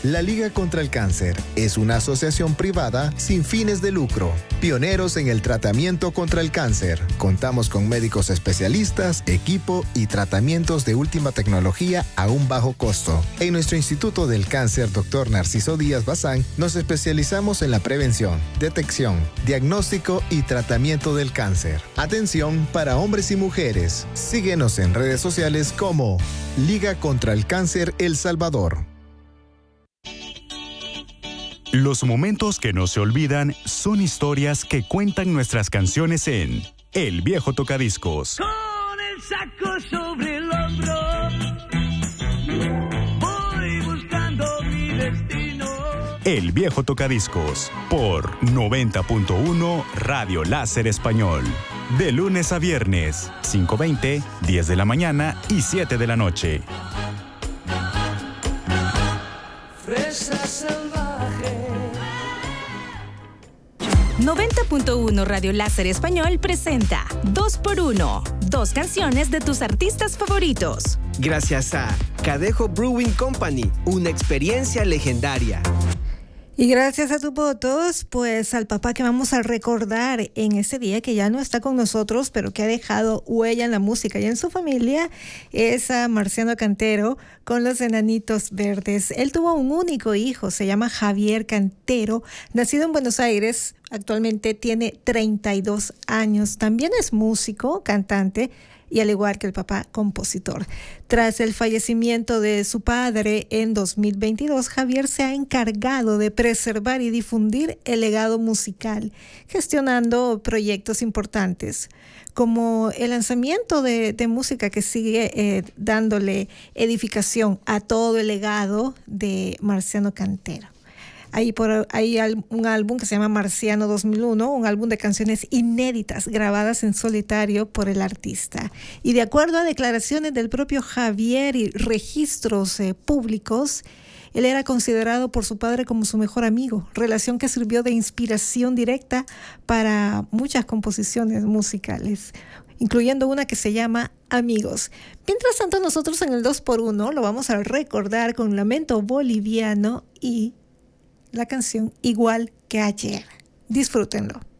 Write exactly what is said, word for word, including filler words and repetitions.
La Liga contra el Cáncer es una asociación privada sin fines de lucro, pioneros en el tratamiento contra el cáncer. Contamos con médicos especialistas, equipo y tratamientos de última tecnología a un bajo costo. En nuestro Instituto del Cáncer, doctor Narciso Díaz Bazán, nos especializamos en la prevención, detección, diagnóstico y tratamiento del cáncer. Atención para hombres y mujeres. Síguenos en redes sociales como Liga contra el Cáncer El Salvador. Los momentos que no se olvidan son historias que cuentan nuestras canciones en El Viejo Tocadiscos. Con el saco sobre el hombro, voy buscando mi destino. El Viejo Tocadiscos por noventa punto uno Radio Láser Español. De lunes a viernes, cinco veinte, diez de la mañana y siete de la noche. Fresa salvaje. noventa punto uno Radio Láser Español presenta dos por uno, dos canciones de tus artistas favoritos. Gracias a Cadejo Brewing Company, una experiencia legendaria. Y gracias a tus votos, pues al papá que vamos a recordar en ese día, que ya no está con nosotros, pero que ha dejado huella en la música y en su familia, es a Marciano Cantero con Los Enanitos Verdes. Él tuvo un único hijo, se llama Javier Cantero, nacido en Buenos Aires, actualmente tiene treinta y dos años. También es músico, cantante, y al igual que el papá, compositor. Tras el fallecimiento de su padre en dos mil veintidós, Javier se ha encargado de preservar y difundir el legado musical, gestionando proyectos importantes, como el lanzamiento de, de música que sigue eh, dándole edificación a todo el legado de Marciano Cantero. Hay, por, hay un álbum que se llama Marciano dos mil uno, un álbum de canciones inéditas grabadas en solitario por el artista. Y de acuerdo a declaraciones del propio Javier y registros eh, públicos, él era considerado por su padre como su mejor amigo, relación que sirvió de inspiración directa para muchas composiciones musicales, incluyendo una que se llama Amigos. Mientras tanto, nosotros en el dos por uno lo vamos a recordar con Lamento Boliviano y la canción Igual que Ayer. Disfrútenlo.